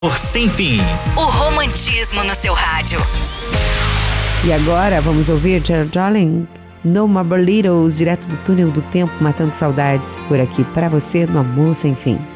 Por Sem Fim. O romantismo no seu rádio. E agora vamos ouvir Gerald Darling, No More Burritos, direto do túnel do tempo, matando saudades por aqui para você no Amor Sem Fim.